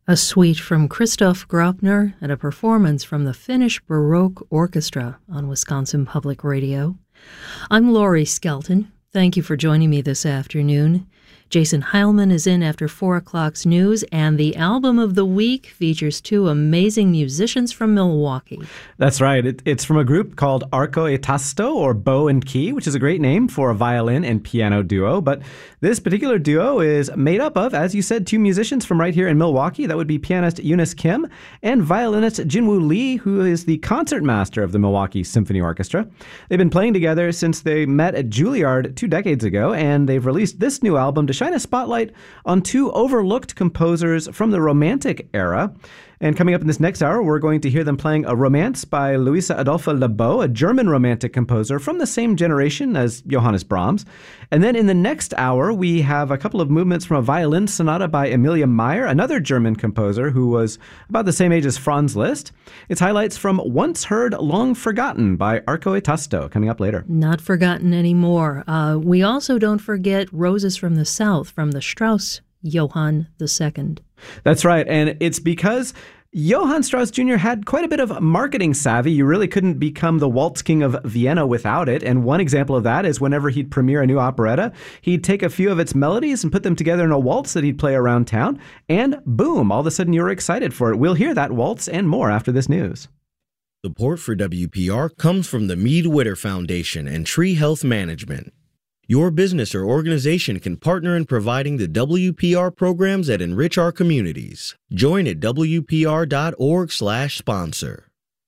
A suite from Christoph Graupner and a performance from the Finnish Baroque Orchestra on Wisconsin Public Radio. I'm Laurie Skelton. Thank you for joining me this afternoon. Jason Heilman is in after 4 o'clock's news, and the album of the week features two amazing musicians from Milwaukee. That's right. It's from a group called Arco e Tasto, or Bow and Key, which is a great name for a violin and piano duo. But this particular duo is made up of, as you said, two musicians from right here in Milwaukee. That would be pianist Eunice Kim and violinist Jinwoo Lee, who is the concertmaster of the Milwaukee Symphony Orchestra. They've been playing together since they met at Juilliard 2 decades ago, and they've released this new album to shine a spotlight on two overlooked composers from the Romantic era. And coming up in this next hour, we're going to hear them playing a romance by Luisa Adolpha Lebow, a German Romantic composer from the same generation as Johannes Brahms. And then in the next hour, we have a couple of movements from a violin sonata by Emilia Meyer, another German composer who was about the same age as Franz Liszt. It's highlights from Once Heard, Long Forgotten by Arco e Tasto, coming up later. Not forgotten anymore. We also don't forget Roses from the South from the Strauss Johann II. That's right, and it's because Johann Strauss Jr. had quite a bit of marketing savvy. You really couldn't become the Waltz King of Vienna without it, and one example of that is whenever he'd premiere a new operetta, he'd take a few of its melodies and put them together in a waltz that he'd play around town, and boom, all of a sudden you were excited for it. We'll hear that waltz and more after this news. Support for WPR comes from the Mead Witter Foundation and Tree Health Management. Your business or organization can partner in providing the WPR programs that enrich our communities. Join at WPR.org/sponsor.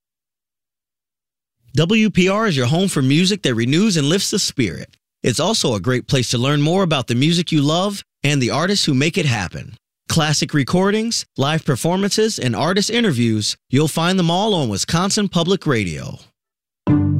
WPR is your home for music that renews and lifts the spirit. It's also a great place to learn more about the music you love and the artists who make it happen. Classic recordings, live performances, and artist interviews, you'll find them all on Wisconsin Public Radio.